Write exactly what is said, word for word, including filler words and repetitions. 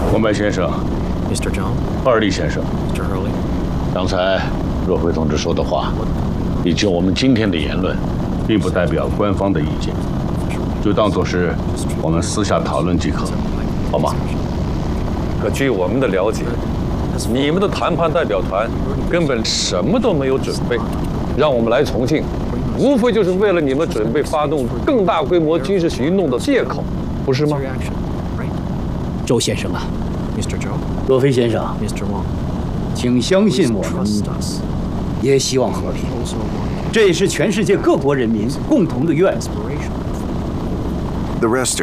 王白先生 ，Mister Zhang， 二力先生 ，Mister Hurley。 刚才若辉同志说的话，以及我们今天的言论，并不代表官方的意见，就当作是我们私下讨论即可，好吗？ 可据我们的了解，你们的谈判代表团根本什么都没有准备，让我们来重庆，无非就是为了你们准备发动更大规模军事行动的借口，不是吗？ 周先生啊， Mister Zhou， 若飞先生， Mister Wang， 请相信我们，也希望和平。这也是全世界各国人民共同的愿。 Inspiration. The rest are